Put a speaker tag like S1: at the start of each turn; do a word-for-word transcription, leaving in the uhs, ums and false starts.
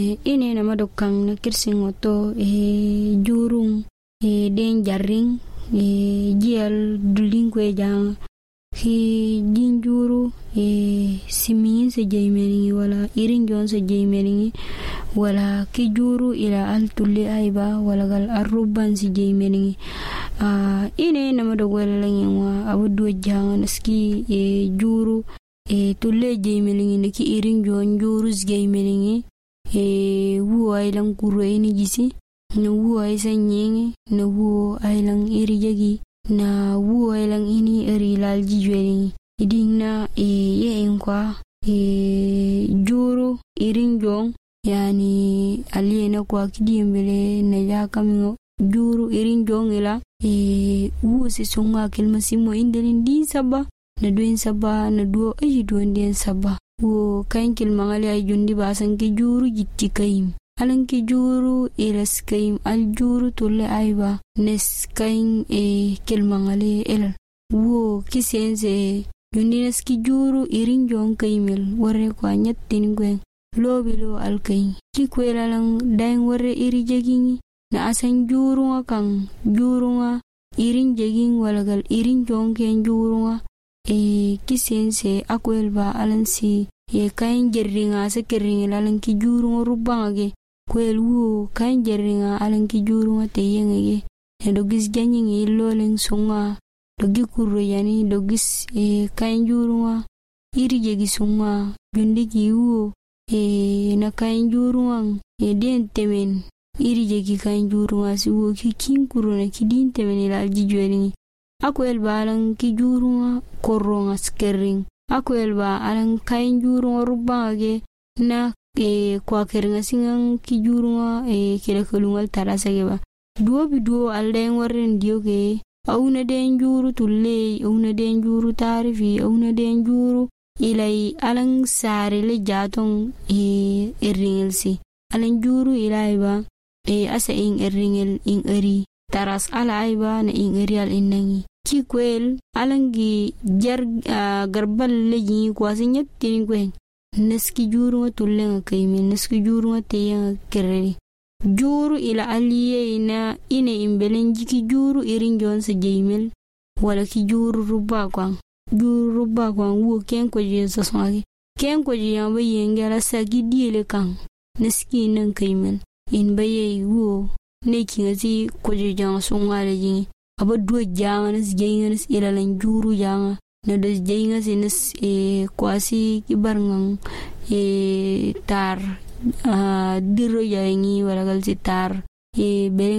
S1: ine na madokang na kirsing oto e jurung e den jarring e jial dulinkwe jang ki jinjuru e simingin se jaymeningi wala irin jon se jaymeningi wala ki juru ila altulli aiba wala gal arruban se jaymeningi a ine na madogwellangi wa abudu jang naski e juru e tulle jaymeningi neki irin jon juru jaymeningi e wu ailang kuro ini gisi na wu ai sanyenge na wu ailang iri jagi na wu ailang ini iri lalji jwelingi idingna e ye inkwa e juru irin jong yani aliena kwa kidiembele na jakamingo juru irin jong ila e wu si sunga kilmasimo indelin din saba na duin saba na duo ayi duon din saba wo kain kilmangali ay jundi basan ki juru jitti kayim alan ki juru ilas kayim al juru tulle ayba nes kain e kilmangali elal wo kisense jundi nes ki juru irin jong kayimel warre kwa nyattin gwen lobilo al kayin ki kwelalang dain warre iri jagingi na asan juru nga kang juru nga irin jaging walagal irin jong ken juru nga e kisense akwel ba alansi e kain jerringa sa kerringa alan ki juru rubanga ge kwel wo kain jerringa alan ki juru te yenga ge e dogis janyi lolen sunga dogi kurro yani dogis e kain juru iri jegi sunga jundi ki wo e na kain juru e den temen iri jegi kain juru si wo ki kin kurro na ki din temen ila jijweni akwel balang ki juru korro ngaskerring akwel ba alang kain juru rubanga ge na e kwa keringa singang ki juru e kila kulungal tarasa ge ba duo bi duo alden warren dio ge auna den juru tulle auna den juru tarifi auna den juru ilai alang sare le jatong e erringelsi alang juru ilai ba e asa ing erringel ing eri taras ala aiba na ing eri al innangi ki kwel alangi jar uh, garbal leji kwasi nyattin gwen neski juru tulle nga kaymi neski juru teya kerri juru ila aliye ina ine imbelen jiki juru irin jon sa jaymel wala ki juru rubba kwang juru rubba kwang wo ken ko je sa songi ken ko je yamba yengala sa gidile kang neski nan kaymel in baye wo neki ngati ko je jang songale jingi aba duo janga nas jengas ilalan juru janga na dos jengas inas e kwasi kibarngang e tar uh, diro yangi wala gal si tar e